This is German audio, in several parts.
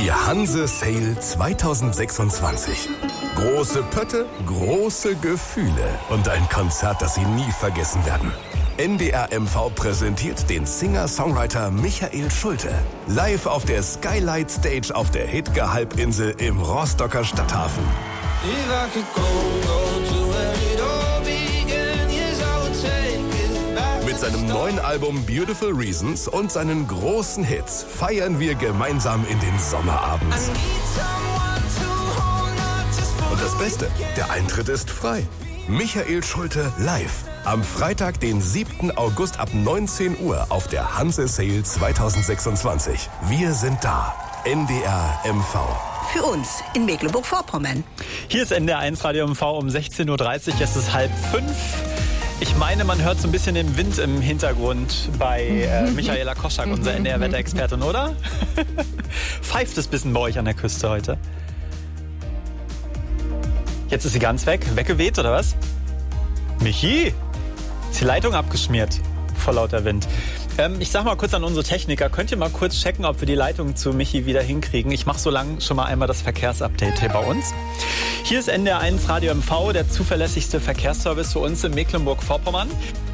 Die Hanse Sale 2026. Große Pötte, große Gefühle und ein Konzert, das Sie nie vergessen werden. NDR MV präsentiert den Singer-Songwriter Michael Schulte. Live auf der Skylight Stage auf der Hidge-Halbinsel im Rostocker Stadthafen. Mit seinem neuen Album Beautiful Reasons und seinen großen Hits feiern wir gemeinsam in den Sommerabend. Und das Beste, der Eintritt ist frei. Michael Schulte live. Am Freitag, den 7. August ab 19 Uhr auf der Hanse Sale 2026. Wir sind da. NDR MV. Für uns in Mecklenburg-Vorpommern. Hier ist NDR 1 Radio MV um 16.30 Uhr. Es ist 4:30. Ich meine, man hört so ein bisschen den Wind im Hintergrund bei Michaela Koschak, unserer NDR-Wetterexpertin, oder? Pfeift es ein bisschen bei euch an der Küste heute? Jetzt ist sie ganz weg. Weggeweht, oder was? Michi, ist die Leitung abgeschmiert vor lauter Wind. Ich sag mal kurz an unsere Techniker, könnt ihr mal kurz checken, ob wir die Leitung zu Michi wieder hinkriegen? Ich mache so lange schon mal einmal das Verkehrsupdate hier bei uns. Hier ist NDR 1 Radio MV, der zuverlässigste Verkehrsservice für uns in Mecklenburg-Vorpommern.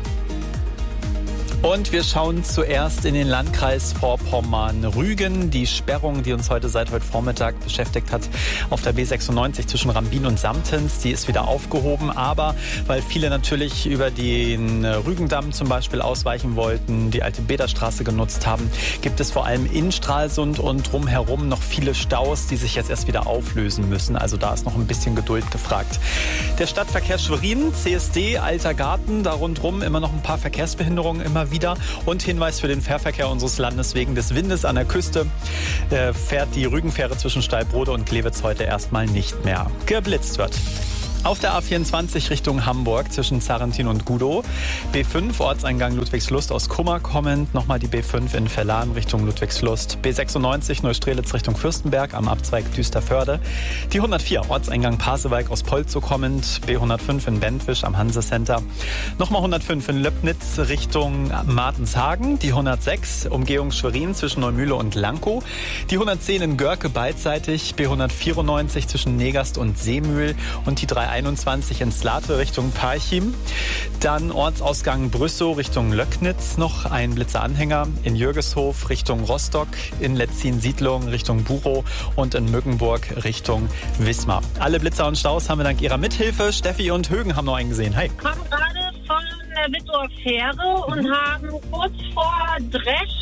Und wir schauen zuerst in den Landkreis Vorpommern-Rügen. Die Sperrung, die uns seit heute Vormittag beschäftigt hat, auf der B96 zwischen Rambin und Samtens, die ist wieder aufgehoben. Aber weil viele natürlich über den Rügendamm zum Beispiel ausweichen wollten, die alte Bäderstraße genutzt haben, gibt es vor allem in Stralsund und drumherum noch viele Staus, die sich jetzt erst wieder auflösen müssen. Also da ist noch ein bisschen Geduld gefragt. Der Stadtverkehr Schwerin, CSD, Alter Garten, da rundherum immer noch ein paar Verkehrsbehinderungen immer wieder. Und Hinweis für den Fährverkehr unseres Landes: wegen des Windes an der Küste fährt die Rügenfähre zwischen Steilbrode und Glewitz heute erstmal nicht mehr. Geblitzt wird. Auf der A24 Richtung Hamburg zwischen Zarrentin und Gudow. B5 Ortseingang Ludwigslust aus Kummer kommend. Nochmal die B5 in Verlan Richtung Ludwigslust. B96 Neustrelitz Richtung Fürstenberg am Abzweig Düsterförde. Die 104 Ortseingang Pasewalk aus Polzow kommend. B105 in Bentwisch am Hanse Center. Nochmal 105 in Löbnitz Richtung Martenshagen. Die 106 Umgehung Schwerin zwischen Neumühle und Lankow. Die 110 in Görke beidseitig. B194 zwischen Negast und Seemühl. Und die 321 in Slate Richtung Parchim. Dann Ortsausgang Brüssow Richtung Löcknitz noch ein Blitzeranhänger. In Jürgeshof Richtung Rostock. In Letzin-Siedlung Richtung Buchow und in Mückenburg Richtung Wismar. Alle Blitzer und Staus haben wir dank ihrer Mithilfe. Steffi und Högen haben noch einen gesehen. Hi. Wir kommen gerade von der Wittower Fähre und haben kurz vor Dresch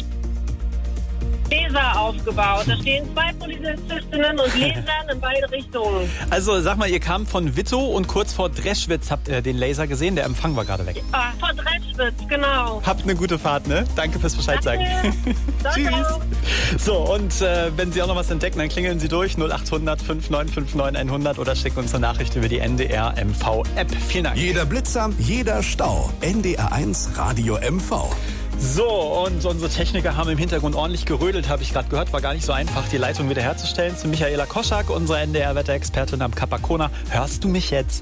Laser aufgebaut. Da stehen 2 Polizistinnen und Lasern in beide Richtungen. Also sag mal, ihr kamt von Wittow und kurz vor Dreschwitz habt ihr den Laser gesehen. Der Empfang war gerade weg. Ja, vor Dreschwitz, genau. Habt eine gute Fahrt, ne? Danke fürs Bescheid sagen. Tschüss. So, und wenn Sie auch noch was entdecken, dann klingeln Sie durch 0800 5959 100 oder schicken uns eine Nachricht über die NDR MV App. Vielen Dank. Jeder Blitzer, jeder Stau. NDR 1 Radio MV. So, und unsere Techniker haben im Hintergrund ordentlich gerödelt, habe ich gerade gehört. War gar nicht so einfach, die Leitung wiederherzustellen. Zu Michaela Koschak, unserer NDR-Wetterexpertin am Kapakona. Hörst du mich jetzt?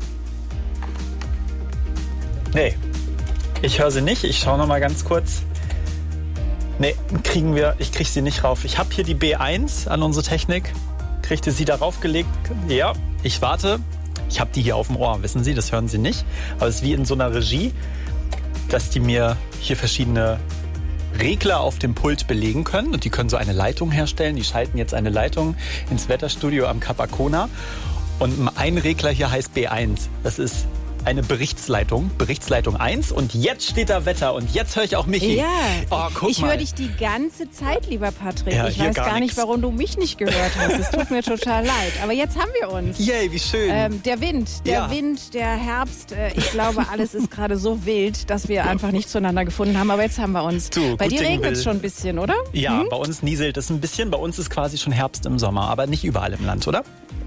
Nee, ich höre sie nicht. Ich schaue noch mal ganz kurz. Nee, ich kriege sie nicht rauf. Ich habe hier die B1 an unsere Technik. Kriegte sie darauf gelegt? Ja, ich warte. Ich habe die hier auf dem Ohr, wissen Sie, das hören Sie nicht. Aber es ist wie in so einer Regie, dass die mir hier verschiedene Regler auf dem Pult belegen können. Und die können so eine Leitung herstellen. Die schalten jetzt eine Leitung ins Wetterstudio am Kapakona. Und ein Regler hier heißt B1. Das ist eine Berichtsleitung 1. Und jetzt steht da Wetter. Und jetzt höre ich auch Michi. Ja, guck ich höre dich die ganze Zeit, lieber Patrick. Ja, ich weiß gar nicht, warum du mich nicht gehört hast. Es tut mir total leid. Aber jetzt haben wir uns. Yay, wie schön. Der Wind, der Herbst. Ich glaube, alles ist gerade so wild, dass wir einfach nicht zueinander gefunden haben. Aber jetzt haben wir uns. Bei dir regnet es schon ein bisschen, oder? Ja, bei uns nieselt es ein bisschen. Bei uns ist quasi schon Herbst im Sommer. Aber nicht überall im Land, oder?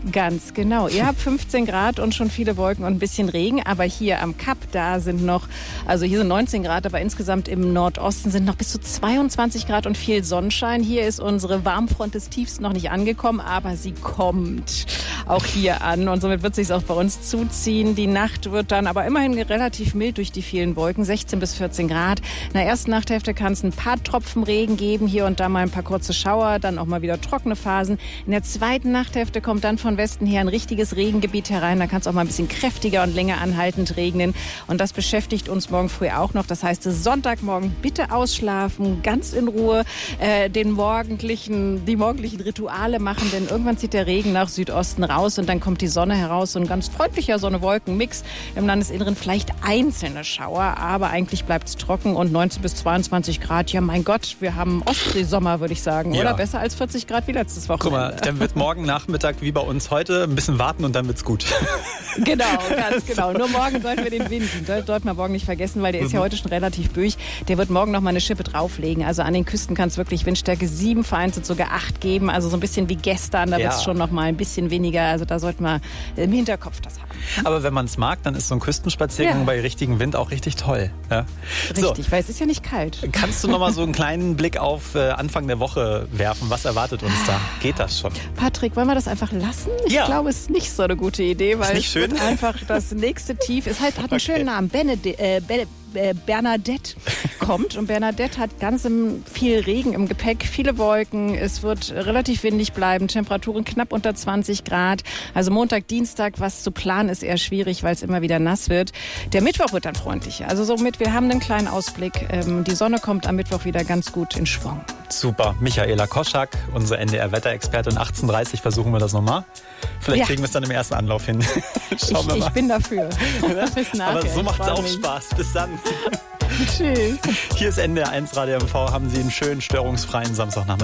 Ganz genau. Ihr habt 15 Grad und schon viele Wolken und ein bisschen Regen. Aber hier am Kap, da sind noch, also hier sind 19 Grad, aber insgesamt im Nordosten sind noch bis zu 22 Grad und viel Sonnenschein. Hier ist unsere Warmfront des Tiefs noch nicht angekommen, aber sie kommt auch hier an. Und somit wird es sich auch bei uns zuziehen. Die Nacht wird dann aber immerhin relativ mild durch die vielen Wolken, 16 bis 14 Grad. In der ersten Nachthälfte kann es ein paar Tropfen Regen geben, hier und da mal ein paar kurze Schauer, dann auch mal wieder trockene Phasen. In der zweiten Nachthälfte kommt dann von Westen her ein richtiges Regengebiet herein. Da kann es auch mal ein bisschen kräftiger und länger anhaltend regnen. Und das beschäftigt uns morgen früh auch noch. Das heißt, Sonntagmorgen bitte ausschlafen, ganz in Ruhe die morgendlichen Rituale machen, denn irgendwann zieht der Regen nach Südosten raus und dann kommt die Sonne heraus. So ein ganz freundlicher Sonne-Wolken-Mix. Im Landesinneren vielleicht einzelne Schauer, aber eigentlich bleibt es trocken und 19 bis 22 Grad. Ja, mein Gott, wir haben Ostseesommer, würde ich sagen. Ja. Oder besser als 40 Grad wie letztes Wochenende. Guck mal, dann wird morgen Nachmittag wie bei uns heute ein bisschen warten und dann wird's gut. Genau, ganz genau. Nur morgen sollten wir den Wind, den sollten wir morgen nicht vergessen, weil der ist ja heute schon relativ durch. Der wird morgen noch mal eine Schippe drauflegen. Also an den Küsten kann es wirklich Windstärke 7, vereinzelt sogar 8 geben. Also so ein bisschen wie gestern, da wird es schon noch mal ein bisschen weniger. Also da sollten wir im Hinterkopf das haben. Aber wenn man es mag, dann ist so ein Küstenspaziergang bei richtigem Wind auch richtig toll. Ja? Richtig, weil es ist ja nicht kalt. Kannst du noch mal so einen kleinen Blick auf Anfang der Woche werfen? Was erwartet uns da? Geht das schon? Patrick, wollen wir das einfach lassen? Ich glaube, es ist nicht so eine gute Idee, weil es wird einfach das nächste Tief. Es hat einen schönen Namen. Bernadette kommt und Bernadette hat ganz viel Regen im Gepäck, viele Wolken, es wird relativ windig bleiben, Temperaturen knapp unter 20 Grad, also Montag, Dienstag, was zu planen ist eher schwierig, weil es immer wieder nass wird. Der Mittwoch wird dann freundlicher, also somit, wir haben einen kleinen Ausblick, die Sonne kommt am Mittwoch wieder ganz gut in Schwung. Super, Michaela Koschak, unsere NDR-Wetterexpertin, 18:30 versuchen wir das nochmal. Vielleicht kriegen wir es dann im ersten Anlauf hin. Schauen wir mal. Ich bin dafür. Bis nachher. Aber so macht es auch Spaß. Bis dann. Tschüss. Hier ist NDR 1 Radio MV. Haben Sie einen schönen, störungsfreien Samstagnachmittag.